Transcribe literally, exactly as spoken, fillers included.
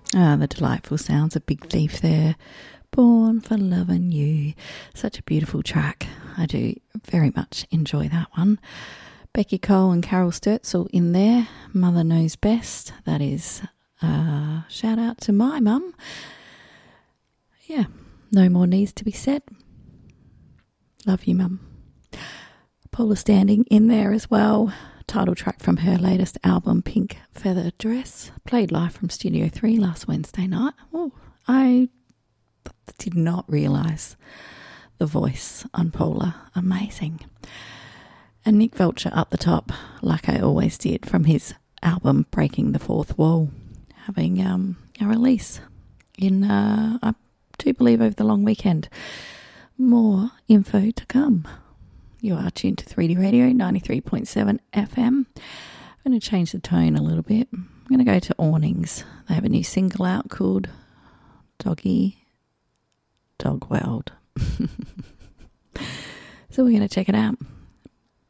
Ah, the delightful sounds of Big Thief there. Born for Loving You. Such a beautiful track. I do very much enjoy that one. Becky Cole and Carol Sturtzel in there. Mother Knows Best. That is a shout out to my mum. Yeah, no more needs to be said. Love you, mum. Paula Standing in there as well. Title track from her latest album, Pink Feather Dress. Played live from Studio three last Wednesday night. Oh, I did not realise the voice on Paula. Amazing. And Nick Vulture up the top, like I always did, from his album Breaking the Fourth Wall, having um, a release in, uh, I do believe, over the long weekend. More info to come. You are tuned to three D Radio, ninety-three point seven F M. I'm going to change the tone a little bit. I'm going to go to Awnings. They have a new single out called Doggy Dog World. So we're going to check it out.